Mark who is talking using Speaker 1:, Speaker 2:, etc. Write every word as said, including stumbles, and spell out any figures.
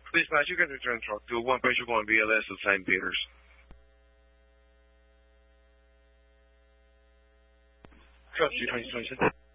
Speaker 1: Dispatch, you can return truck to one Patient one B L S of Saint Peters. Truck two twenty twenty-six.